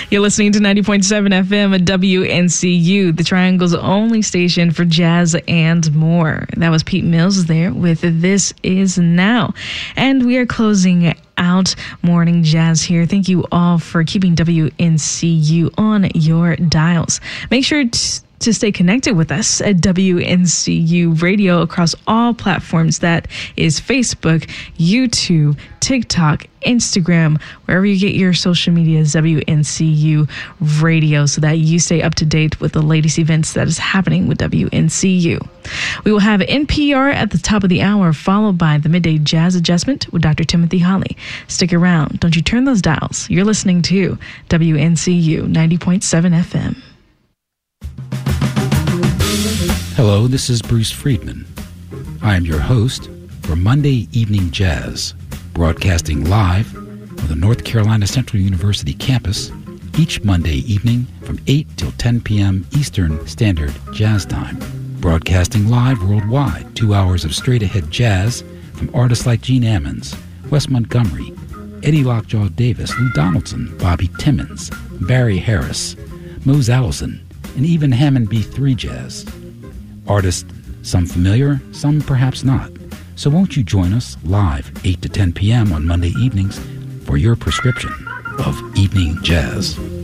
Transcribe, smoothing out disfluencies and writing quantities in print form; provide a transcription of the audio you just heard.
You're listening to 90.7 FM at WNCU, the Triangle's only station for jazz and more. That was Pete Mills there with This Is Now. And we are closing out Morning Jazz here. Thank you all for keeping WNCU on your dials. Make sure to stay connected with us at WNCU Radio across all platforms. That is Facebook, YouTube, TikTok, Instagram, wherever you get your social media is WNCU Radio, so that you stay up to date with the latest events that is happening with WNCU. We will have NPR at the top of the hour, followed by the Midday Jazz Adjustment with Dr. Timothy Holly. Stick around. Don't you turn those dials. You're listening to WNCU 90.7 FM. Hello, this is Bruce Friedman. I am your host for Monday Evening Jazz, broadcasting live from the North Carolina Central University campus each Monday evening from 8 till 10 p.m. Eastern Standard Jazz Time. Broadcasting live worldwide, 2 hours of straight-ahead jazz from artists like Gene Ammons, Wes Montgomery, Eddie Lockjaw Davis, Lou Donaldson, Bobby Timmons, Barry Harris, Mose Allison, and even Hammond B3 Jazz. Artists, some familiar, some perhaps not. So won't you join us live 8 to 10 p.m. on Monday evenings for your prescription of evening jazz.